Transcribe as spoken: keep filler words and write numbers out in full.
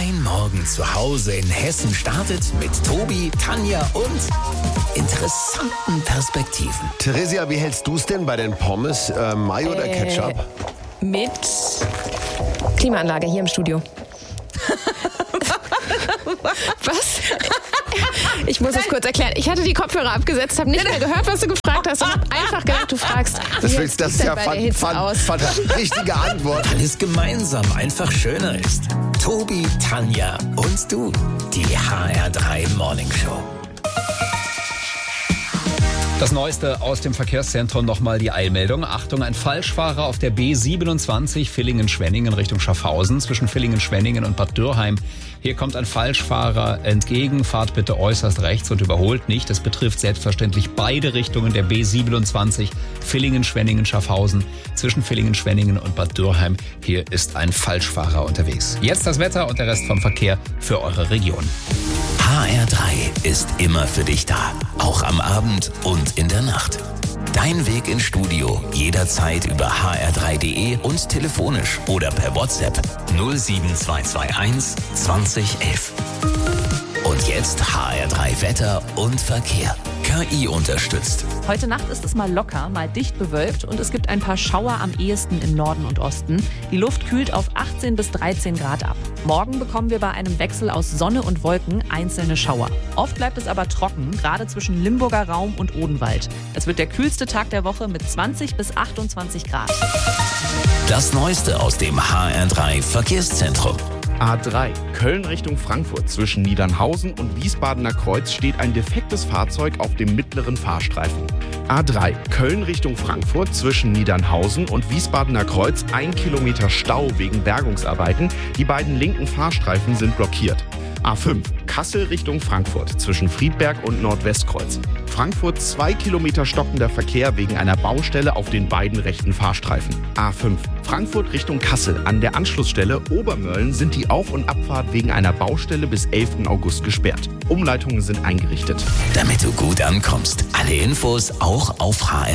Dein Morgen zu Hause in Hessen startet mit Tobi, Tanja und interessanten Perspektiven. Theresia, wie hältst du es denn bei den Pommes? Äh, Mayo oder Äh, Ketchup? Mit Klimaanlage hier im Studio. Was? Ich muss es kurz erklären. Ich hatte die Kopfhörer abgesetzt, habe nicht mehr gehört, was du gefragt hast und habe einfach gedacht, du fragst. Das, wie willst, das sieht's ist denn ja bei der fan, Hitze fan, aus? fan, richtige Antwort. Weil es gemeinsam einfach schöner ist. Tobi, Tanja und du. Die H R drei Morning Show. Das Neueste aus dem Verkehrszentrum, nochmal die Eilmeldung. Achtung, ein Falschfahrer auf der B siebenundzwanzig Villingen-Schwenningen Richtung Schaffhausen zwischen Villingen-Schwenningen und Bad Dürrheim. Hier kommt ein Falschfahrer entgegen. Fahrt bitte äußerst rechts und überholt nicht. Das betrifft selbstverständlich beide Richtungen der B siebenundzwanzig Villingen-Schwenningen-Schaffhausen zwischen Villingen-Schwenningen und Bad Dürrheim. Hier ist ein Falschfahrer unterwegs. Jetzt das Wetter und der Rest vom Verkehr für eure Region. H R drei ist immer für dich da. Auch am Abend und in der Nacht. Dein Weg ins Studio jederzeit über h r drei punkt d e und telefonisch oder per WhatsApp null sieben zwei zwei eins zwanzig elf. Und jetzt H R drei Wetter und Verkehr. K I unterstützt. Heute Nacht ist es mal locker, mal dicht bewölkt und es gibt ein paar Schauer am ehesten im Norden und Osten. Die Luft kühlt auf achtzehn bis dreizehn Grad ab. Morgen bekommen wir bei einem Wechsel aus Sonne und Wolken einzelne Schauer. Oft bleibt es aber trocken, gerade zwischen Limburger Raum und Odenwald. Es wird der kühlste Tag der Woche mit zwanzig bis achtundzwanzig Grad. Das Neueste aus dem H R drei Verkehrszentrum. A drei, Köln Richtung Frankfurt. Zwischen Niedernhausen und Wiesbadener Kreuz steht ein defektes Fahrzeug auf dem mittleren Fahrstreifen. A drei, Köln Richtung Frankfurt. Zwischen Niedernhausen und Wiesbadener Kreuz ein Kilometer Stau wegen Bergungsarbeiten. Die beiden linken Fahrstreifen sind blockiert. A fünf, Kassel Richtung Frankfurt. Zwischen Friedberg und Nordwestkreuz. Frankfurt zwei Kilometer stockender Verkehr wegen einer Baustelle auf den beiden rechten Fahrstreifen. A fünf, Frankfurt Richtung Kassel. An der Anschlussstelle Obermölln sind die Auf- und Abfahrt wegen einer Baustelle bis elften August gesperrt. Umleitungen sind eingerichtet. Damit du gut ankommst. Alle Infos auch auf H R